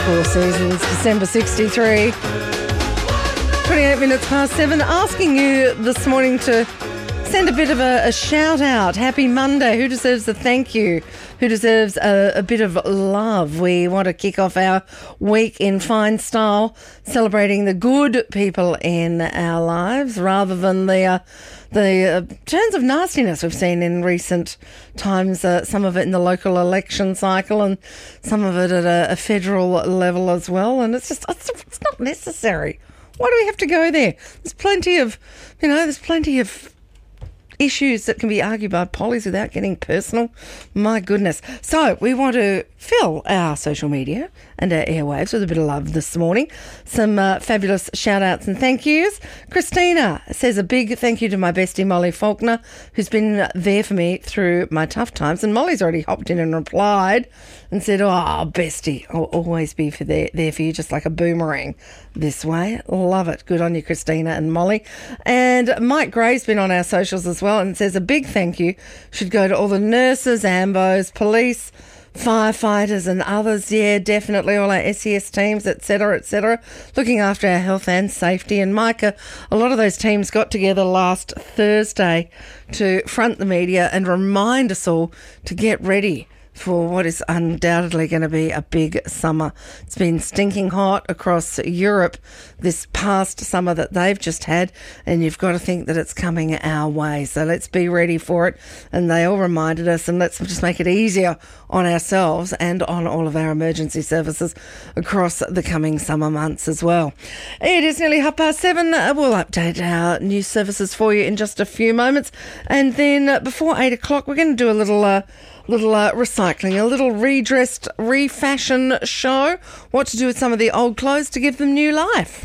Four Seasons, December 63. 28 minutes past 7. Asking you this morning to send a bit of a shout out. Happy Monday. Who deserves a thank you? Who deserves a bit of love? We want to kick off our week in fine style, celebrating the good people in our lives rather than the turns of nastiness we've seen in recent times, some of it in the local election cycle and some of it at a federal level as well. And it's not necessary. Why do we have to go there? There's plenty of issues that can be argued by pollies without getting personal. My goodness. So we want to fill our social media and our airwaves with a bit of love this morning. Some fabulous shout outs and thank yous. Christina says a big thank you to my bestie Molly Faulkner, who's been there for me through my tough times. And Molly's already hopped in and replied and said, oh, bestie, I'll always be there for you, just like a boomerang this way. Love it. Good on you, Christina and Molly. And Mike Gray's been on our socials as well and says a big thank you should go to all the nurses, ambos, police, firefighters and others. Yeah, definitely all our SES teams, etc., looking after our health and safety. And Micah, a lot of those teams got together last Thursday to front the media and remind us all to get ready for what is undoubtedly going to be a big summer. It's been stinking hot across Europe this past summer that they've just had, and you've got to think that it's coming our way. So let's be ready for it. And they all reminded us, and let's just make it easier on ourselves and on all of our emergency services across the coming summer months as well. It is nearly 7:30. We'll update our news services for you in just a few moments. And then before 8 o'clock, we're going to do a little recycling, a little redressed, refashion show. What to do with some of the old clothes to give them new life.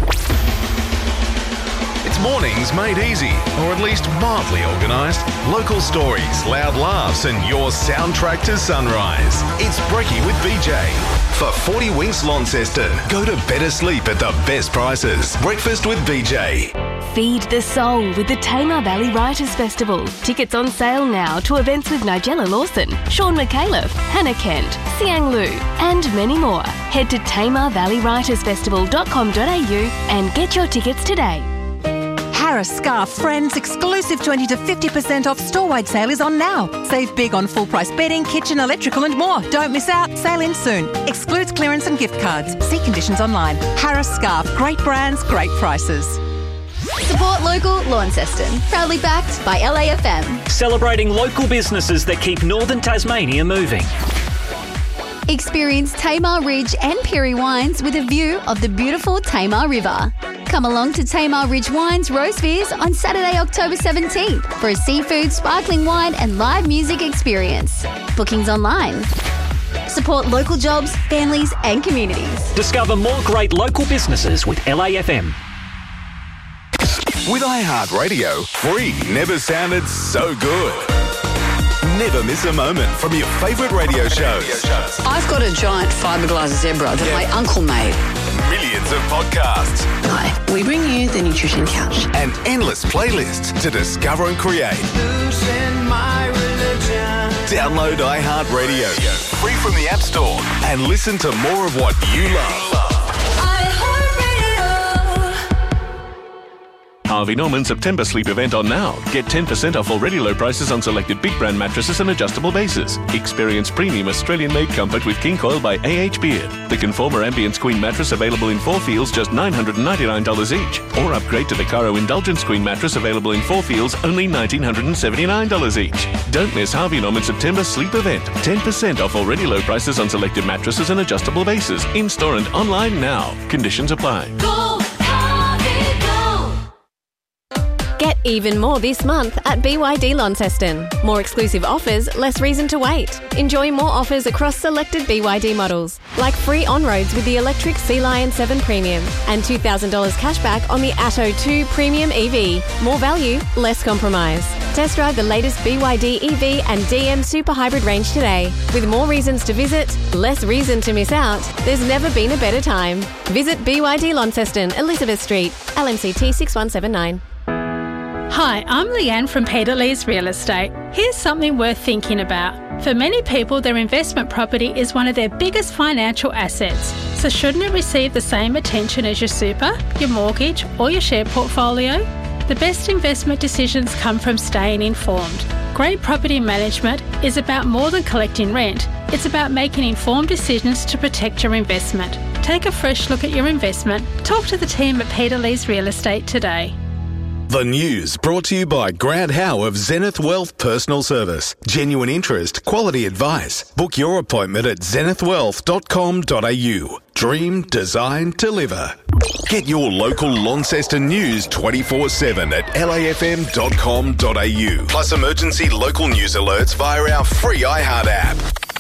It's mornings made easy, or at least mildly organised. Local stories, loud laughs, and your soundtrack to sunrise. It's Brekkie with BJ. For 40 Winks Launceston, go to better sleep at the best prices. Breakfast with BJ. Feed the soul with the Tamar Valley Writers Festival. Tickets on sale now to events with Nigella Lawson, Sean McAuliffe, Hannah Kent, Siang Lu, and many more. Head to tamarvalleywritersfestival.com.au and get your tickets today. Harris Scarf Friends exclusive 20 to 50% off store-wide sale is on now. Save big on full-price bedding, kitchen, electrical and more. Don't miss out. Sale ends soon. Excludes clearance and gift cards. See conditions online. Harris Scarf. Great brands, great prices. Support local Launceston. Proudly backed by LAFM. Celebrating local businesses that keep northern Tasmania moving. Experience Tamar Ridge and Perry Wines with a view of the beautiful Tamar River. Come along to Tamar Ridge Wines Rose Fairs on Saturday, October 17th for a seafood, sparkling wine and live music experience. Bookings online. Support local jobs, families and communities. Discover more great local businesses with LAFM. With iHeartRadio, free never sounded so good. Never miss a moment from your favourite radio shows. I've got a giant fiberglass zebra that my uncle made. Millions of podcasts. Hi, we bring you the Nutrition Couch. And endless playlists to discover and create. Download iHeartRadio, free from the App Store, and listen to more of what you love. Harvey Norman September sleep event on now. Get 10% off already low prices on selected big brand mattresses and adjustable bases. Experience premium Australian-made comfort with King Coil by A.H. Beard. The Conformer Ambience Queen mattress available in 4 feels, just $999 each. Or upgrade to the Caro Indulgence Queen mattress available in 4 feels, only $1,979 each. Don't miss Harvey Norman September sleep event. 10% off already low prices on selected mattresses and adjustable bases. In-store and online now. Conditions apply. Get even more this month at BYD Launceston. More exclusive offers, less reason to wait. Enjoy more offers across selected BYD models, like free on-roads with the electric Sea Lion 7 Premium and $2,000 cashback on the Atto 2 Premium EV. More value, less compromise. Test drive the latest BYD EV and DM Super Hybrid range today. With more reasons to visit, less reason to miss out, there's never been a better time. Visit BYD Launceston, Elizabeth Street, LMCT 6179. Hi, I'm Leanne from Peter Lee's Real Estate. Here's something worth thinking about. For many people, their investment property is one of their biggest financial assets. So shouldn't it receive the same attention as your super, your mortgage or your share portfolio? The best investment decisions come from staying informed. Great property management is about more than collecting rent. It's about making informed decisions to protect your investment. Take a fresh look at your investment. Talk to the team at Peter Lees Real Estate today. The news brought to you by Grant Howe of Zenith Wealth Personal Service. Genuine interest, quality advice. Book your appointment at zenithwealth.com.au. Dream, design, deliver. Get your local Launceston news 24/7 at lafm.com.au. Plus emergency local news alerts via our free iHeart app.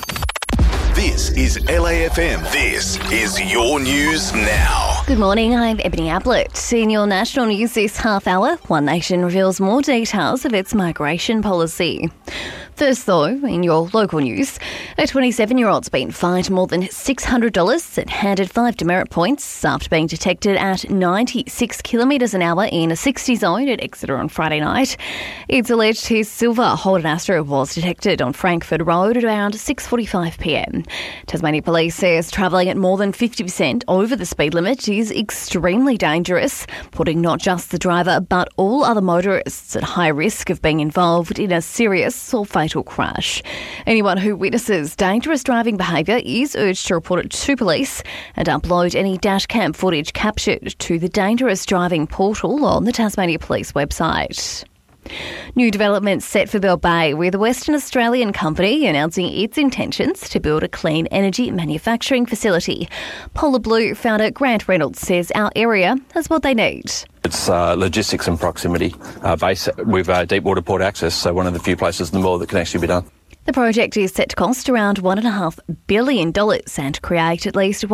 This is LAFM. This is your news now. Good morning, I'm Ebony Ablett. In your national news this half hour, One Nation reveals more details of its migration policy. First, though, in your local news, a 27-year-old's been fined more than $600 and handed 5 demerit points after being detected at 96 kilometres an hour in a 60 zone at Exeter on Friday night. It's alleged his silver Holden Astro was detected on Frankfurt Road at around 6:45pm. Tasmania Police says travelling at more than 50% over the speed limit is extremely dangerous, putting not just the driver but all other motorists at high risk of being involved in a serious or fatal crash. Anyone who witnesses dangerous driving behaviour is urged to report it to police and upload any dashcam footage captured to the Dangerous Driving portal on the Tasmania Police website. New developments set for Bell Bay, with a Western Australian company announcing its intentions to build a clean energy manufacturing facility. Polar Blue founder Grant Reynolds says our area has what they need. It's logistics and proximity base with deep water port access, so one of the few places in the world that can actually be done. The project is set to cost around $1.5 billion and create at least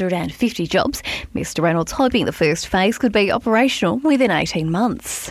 150 jobs. Mr Reynolds hoping the first phase could be operational within 18 months.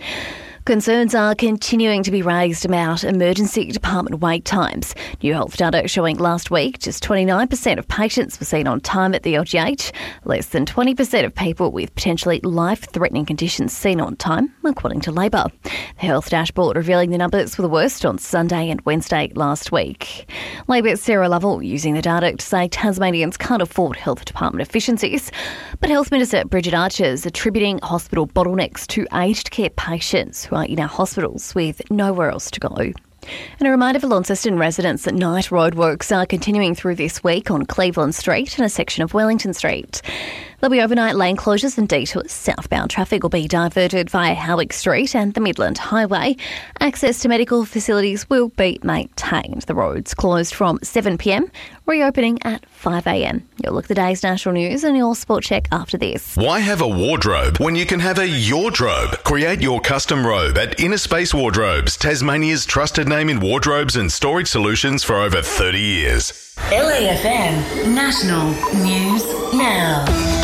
Concerns are continuing to be raised about emergency department wait times. New health data showing last week just 29% of patients were seen on time at the LGH, less than 20% of people with potentially life-threatening conditions seen on time, according to Labor. The health dashboard revealing the numbers were the worst on Sunday and Wednesday last week. Labor's Sarah Lovell using the data to say Tasmanians can't afford health department efficiencies, but Health Minister Bridget Archer is attributing hospital bottlenecks to aged care patients who are in our hospitals with nowhere else to go. And a reminder for Launceston residents that night roadworks are continuing through this week on Cleveland Street and a section of Wellington Street. There'll be overnight lane closures and detours. Southbound traffic will be diverted via Howick Street and the Midland Highway. Access to medical facilities will be maintained. The roads closed from 7pm, reopening at 5am. You'll look at the day's national news and your sport check after this. Why have a wardrobe when you can have a yardrobe? Create your custom robe at Inner Space Wardrobes, Tasmania's trusted name in wardrobes and storage solutions for over 30 years. LAFM National News Now.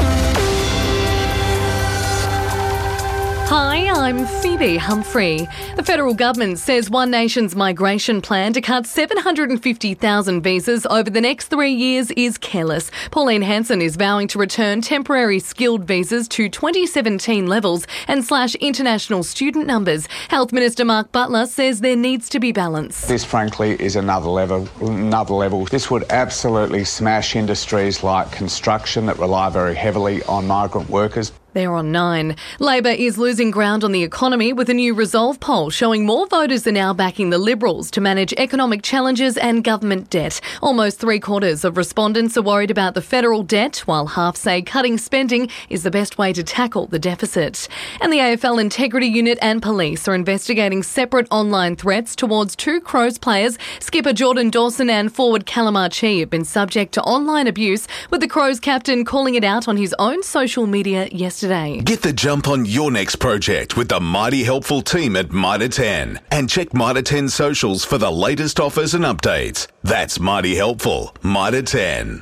Hi, I'm Phoebe Humphrey. The federal government says One Nation's migration plan to cut 750,000 visas over the next 3 years is careless. Pauline Hanson is vowing to return temporary skilled visas to 2017 levels and slash international student numbers. Health Minister Mark Butler says there needs to be balance. This, frankly, is another level. This would absolutely smash industries like construction that rely very heavily on migrant workers. They're on 9. Labor is losing ground on the economy with a new Resolve poll showing more voters are now backing the Liberals to manage economic challenges and government debt. Almost 3/4 of respondents are worried about the federal debt, while half say cutting spending is the best way to tackle the deficit. And the AFL Integrity Unit and police are investigating separate online threats towards 2 Crows players. Skipper Jordan Dawson and forward Callum Archie have been subject to online abuse, with the Crows captain calling it out on his own social media yesterday. Get the jump on your next project with the mighty helpful team at Mitre 10. And check Mitre 10 socials for the latest offers and updates. That's mighty helpful. Mitre 10.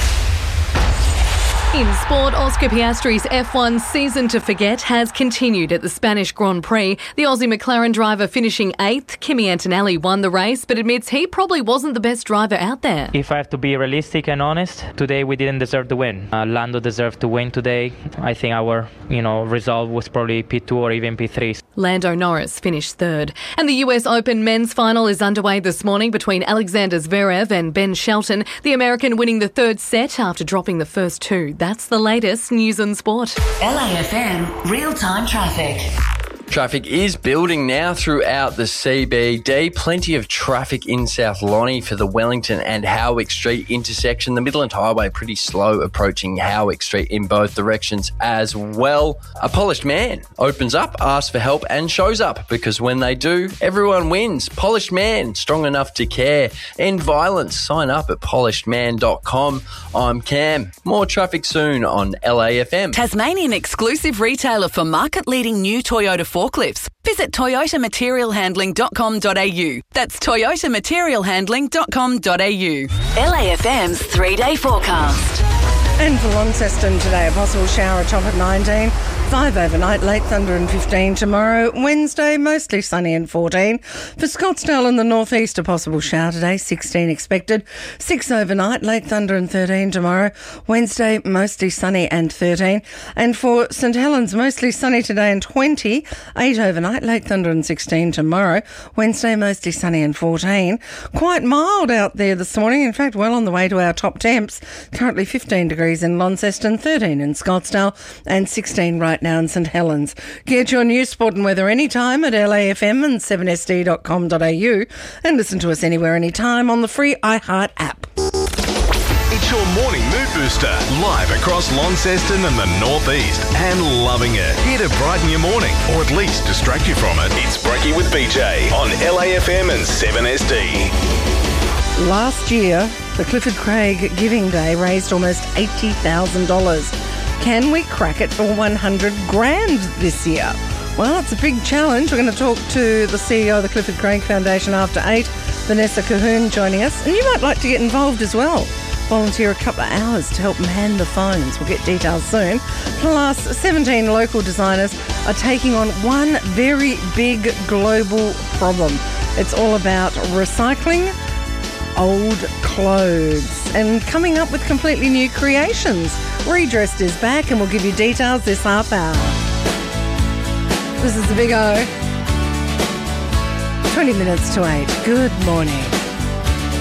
In sport, Oscar Piastri's F1 season to forget has continued at the Spanish Grand Prix. The Aussie McLaren driver finishing 8th. Kimi Antonelli won the race, but admits he probably wasn't the best driver out there. If I have to be realistic and honest, today we didn't deserve the win. Lando deserved to win today. I think our, resolve was probably P2 or even P3. Lando Norris finished third. And the US Open men's final is underway this morning between Alexander Zverev and Ben Shelton, the American winning the third set after dropping the first two. That's the latest news and sport. LAFM real-time traffic. Traffic is building now throughout the CBD. Plenty of traffic in South Lonnie for the Wellington and Howick Street intersection. The Midland Highway pretty slow approaching Howick Street in both directions as well. A polished man opens up, asks for help and shows up because when they do, everyone wins. Polished Man, strong enough to care. End violence. Sign up at polishedman.com. I'm Cam. More traffic soon on LAFM. Tasmanian exclusive retailer for market-leading new Toyota forklifts. Visit toyotamaterialhandling.com.au. That's toyotamaterialhandling.com.au. LAFM's 3-day forecast. And for Launceston today, a possible shower top at 19. 5 overnight, late thunder and 15 tomorrow. Wednesday, mostly sunny and 14. For Scottsdale in the northeast, a possible shower today, 16 expected. 6 overnight, late thunder and 13 tomorrow. Wednesday, mostly sunny and 13. And for St Helens, mostly sunny today and 20. 8 overnight, late thunder and 16 tomorrow. Wednesday, mostly sunny and 14. Quite mild out there this morning. In fact, well on the way to our top temps. Currently 15 degrees in Launceston, 13 in Scottsdale, and 16 right now in St Helens. Get your news, sport and weather anytime at LAFM and 7sd.com.au and listen to us anywhere, anytime on the free iHeart app. It's your morning mood booster, live across Launceston and the northeast, and loving it. Here to brighten your morning, or at least distract you from it. It's Brekkie with BJ on LAFM and 7SD. Last year, the Clifford Craig Giving Day raised almost $80,000. Can we crack it for $100,000 this year? Well, it's a big challenge. We're going to talk to the CEO of the Clifford Craig Foundation after 8, Vanessa Cahoon, joining us. And you might like to get involved as well. Volunteer a couple of hours to help man the phones. We'll get details soon. Plus, 17 local designers are taking on one very big global problem. It's all about recycling old clothes and coming up with completely new creations. Redressed is back and we'll give you details this half hour. This is the Big O. 20 minutes to 8. Good morning.